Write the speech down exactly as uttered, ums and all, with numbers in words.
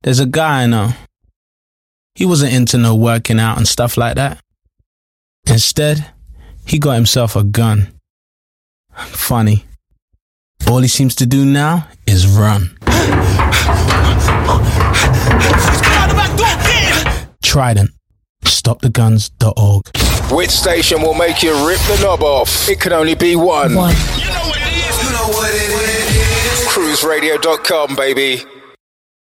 There's a guy I know. He wasn't into no working out and stuff like that. Instead, he got himself a gun. Funny. All he seems to do now is run. Trident. stop the guns dot org. Which station will make you rip the knob off? It can only be one. One. You know what it is. You know what it is. cruise radio dot com, baby.